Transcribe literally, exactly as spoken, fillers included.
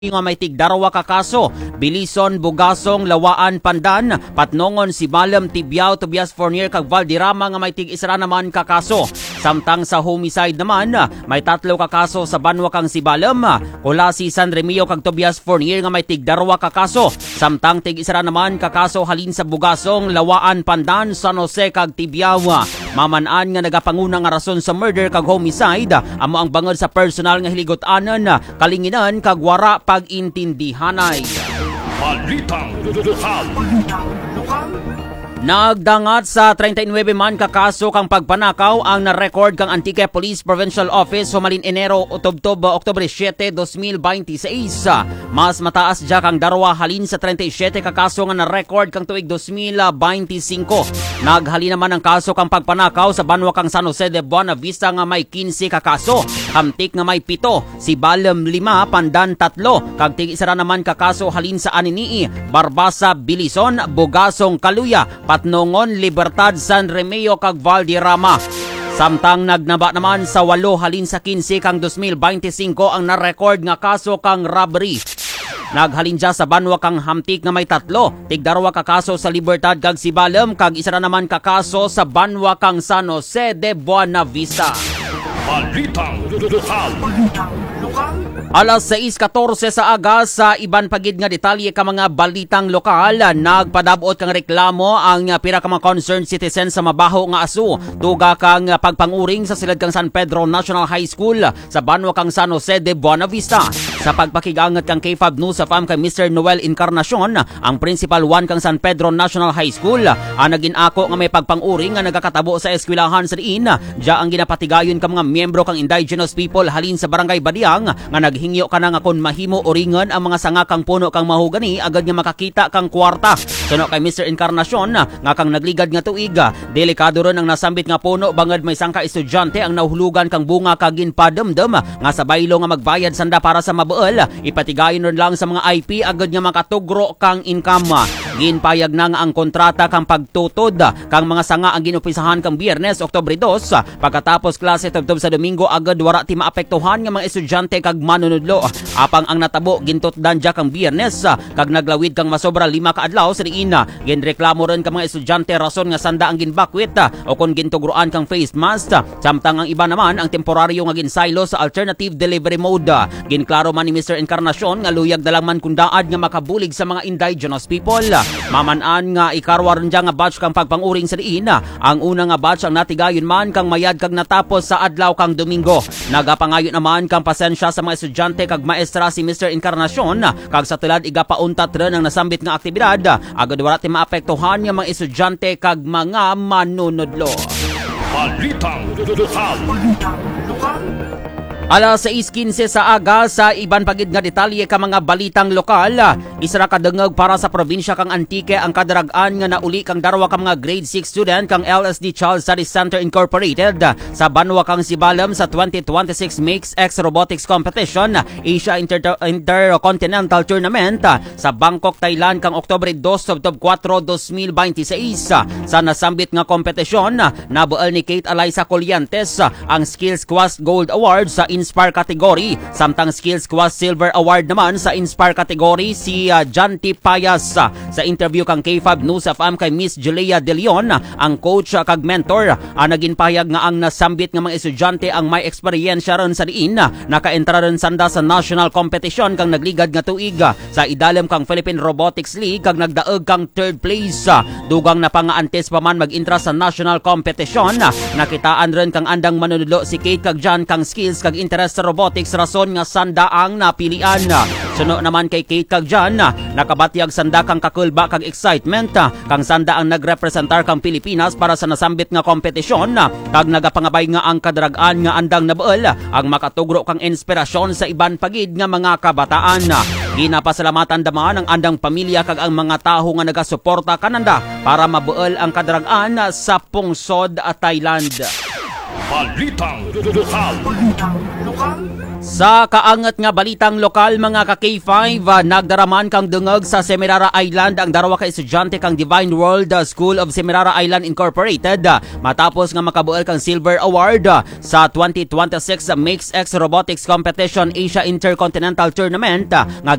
nga may tigdarwa ka kaso, Bilison, Bugasong, Lawaan, Pandan, Patnongon, Sibalem, Tibiao, Tobias Fournier, kag Valderrama nga may tig-isra naman ka kaso. Samtang sa homicide naman, may tatlo ka kaso sa Banwa kang Sibalem, kula si San Remio kag Tobias Fournier nga may tigdarwa ka kaso. Samtang tig-isra naman ka kaso halin sa Bugasong, Lawaan, Pandan, San Jose kag Tibiao. Maman-an nga nagapanguna nga rason sa murder kag homicide, amo ang bangod sa personal nga hiligot-anan, kalinginan kag wara pag-intindihanay. Balitang lokal. Nagdangat sa thirty-nine man ka kaso kang pagpanakaw ang na-record kang Antique Police Provincial Office humalin Enero Otobtob Oktubre siyete, twenty twenty-six. Mas mataas dya kang darwa halin sa thirty-seven ka kaso nga na-record kang tuig twenty twenty-five. Naghali naman ang kaso kang pagpanakaw sa Banwa kang San Jose de Buena Vista nga may fifteen ka kaso. Hamtik nga may pito, Sibalem lima, Pandan tatlo, kag tig-isara naman ka kaso halin sa Aninii, Barbasa, Bilison, Bugasong, Kaluya, Patnongon, Libertad, San Remio kag Valderrama. Samtang nagnaba naman sa walo halin sa fifteen kang twenty twenty-five ang na-record nga kaso kang robbery. Naghalin dya sa Banwa kang Hamtik nga may tatlo, tigdarwa ka kaso sa Libertad kag Sibalem, kag isa na naman ka kaso sa Banwa kang San Jose de Buena Vista. Balitang lokal. Alas sais fourteen sa aga sa iban pagid nga detalye ka mga balitang lokal, nagpadabot kang reklamo ang pira ka mga concerned citizen sa mabaho nga asu. Duga kang pagpanguring sa silid kang San Pedro National High School sa Banwa kang San Jose de Buena Vista. Sa pagpakigangat kang K F A B News of Am kay Mister Noel Encarnacion, ang Principal one kang San Pedro National High School, ang nagin-ako nga may pagpanguring nga nagakatabo sa eskwelahan sa diin. Diya ang ginapatigayon ka mga miyembro kang indigenous people halin sa Barangay Badiang nga naghingyo ka na nga kon mahimo oringan ang mga sanga kang puno kang mahugani agad nga makakita kang kwarta. Suno kay Mister Encarnacion nga kang nagligad nga tuig, delikado ron ang nasambit nga puno bangad may sangka estudyante ang nahulugan kang bunga kag ginpademdem nga sa baylo nga magbayad sanda para sa mabuel. Ipatigayon ron lang sa mga I P agad nga makatugro kang income. Ginpayag na nga ang kontrata kang pagtutod kang mga sanga ang ginupisahan kang Biyernes Oktubre two pagkatapos klase tubtob sa Domingo agad wara ti maapektuhan nga mga estudyante kag manunudlo. Apang ang natabo gintutdan dya kang Biyernes kag naglawid kang masobra lima ka adlaw sa diin. Ginreklamo ron kang mga estudyante rason nga sanda ang ginbakwit o kon gintugroan kang face mask. Samtang ang iba naman ang temporaryo nga ginsaylo sa alternative delivery mode. Ginklaro man ni Mister Encarnacion nga luyag dalang man kundaad nga makabulig sa mga indigenous people. Maman-an nga ikarwa ron dya nga batch kang pagpanguring sa diin. Ang una nga batch ang natigayon man kang mayad kag natapos sa adlaw kang Domingo. Nagapangayon naman kang pasensya sa mga estudyante kag maestra si Mister Encarnacion kag sa tulad igapauntat ron ang nasambit nga aktibidad agad wala ti maapektuhan nga mga estudyante kag mga manunudlo. Balitang lokal. Alas sais quince sa aga sa iban pagid nga detalye ka mga balitang lokal. Isra ka dengeg para sa probinsya kang Antique ang kadaragan nga nauli kang darwa ka mga grade six student kang L S D Child Studies Center Incorporated sa Banwa kang Sibalem sa twenty twenty-six Mix X Robotics Competition Asia Inter- Intercontinental Tournament sa Bangkok, Thailand kang Oktubre two subtob four, twenty twenty-six. Sa nasambit nga kompetisyon, nabuel ni Kate Eliza Colliantes ang Skills Quest Gold Award sa Inspire category. Samtang Skills Quest Silver Award naman sa Inspire category si uh, John T. Payas. Sa interview kang K F A B News of Am kay Miss Julia De Leon, ang coach uh, kag mentor, uh, naging payag nga ang nasambit nga mga estudyante ang may eksperyensya ron sa diin. Nakaentra ron sanda sa national competition kang nagligad nga tuig sa idalem kang Philippine Robotics League kag nagdaog kang third place. Dugang na pangaantes pa man mag-intra sa national competition. Nakitaan ron kang andang manunudlo si Kate kag John kang skills kag interest sa robotics rason nga sanda ang napilian. Suno naman kay Kate kag John, nakabatyag sanda kang kakulba kag excitement kang sanda ang nagrepresentar kang Pilipinas para sa nasambit nga kompetisyon kag nagapangabay nga ang kadaragan nga andang nabuel ang makatugro kang inspirasyon sa iban pagid nga mga kabataan. Ginapasalamatan daman ang andang pamilya kag ang mga taho nga nagasuporta kananda para mabuel ang kadaragan sa pungsod at Thailand. Balitang lokal. Sa kaangat nga balitang lokal mga ka-K five, uh, nagdaraman kang dungog sa Semirara Island ang darawa ka estudyante kang Divine World uh, School of Semirara Island Incorporated uh, matapos nga makabuel kang Silver Award uh, sa twenty twenty-six uh, Mix X Robotics Competition Asia Intercontinental Tournament uh, nga